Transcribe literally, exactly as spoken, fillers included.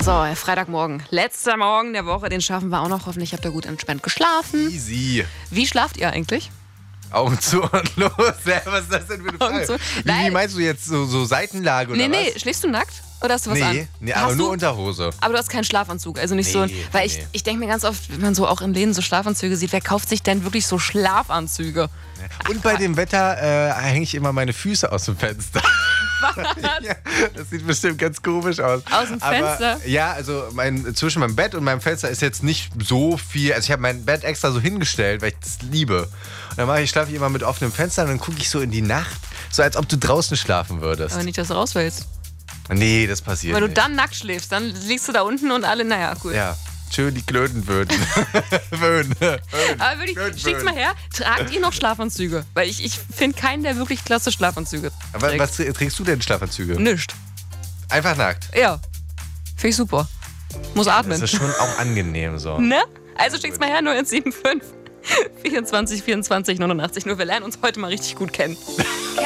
So, Freitagmorgen. Letzter Morgen der Woche, den schaffen wir auch noch. Hoffentlich habt ihr gut entspannt geschlafen. Easy. Wie schlaft ihr eigentlich? Augen zu und los. Was ist das denn für eine Augen Frage? zu. Wie, Nein. wie meinst du jetzt so, so Seitenlage oder Nee, nee, was? schläfst du nackt? Oder hast du was Nee, an? nee, Hast aber nur du? Unterhose. Aber du hast keinen Schlafanzug, also nicht so ein, Nee, weil ich, nee. ich denke mir ganz oft, wenn man so auch in Läden so Schlafanzüge sieht, wer kauft sich denn wirklich so Schlafanzüge? Und bei dem Wetter äh, hänge ich immer meine Füße aus dem Fenster. Was? Ja, das sieht bestimmt ganz komisch aus. Aus dem Fenster? Aber, ja, also mein, zwischen meinem Bett und meinem Fenster ist jetzt nicht so viel. Also ich habe mein Bett extra so hingestellt, weil ich das liebe. Und dann mache ich, schlafe ich immer mit offenem Fenster und dann gucke ich so in die Nacht, so als ob du draußen schlafen würdest. Aber nicht, dass du raus willst. Nee, das passiert Weil du nicht. dann nackt schläfst, dann liegst du da unten und alle, naja, gut. Ja, schön die Klöten würden. Würden. Aber wirklich, Schön, schickt's schön. mal her, tragt ihr noch Schlafanzüge? Weil ich, ich finde keinen, der wirklich klasse Schlafanzüge Aber trägt. was trägst du denn Schlafanzüge? Nischt. Einfach nackt. Ja. Finde ich super. Muss Das atmen. ist schon auch angenehm so. Ne? Also schickt's mal her, null eins sieben fünf vierundzwanzig vierundzwanzig neunundachtzig. Nur wir lernen uns heute mal richtig gut kennen.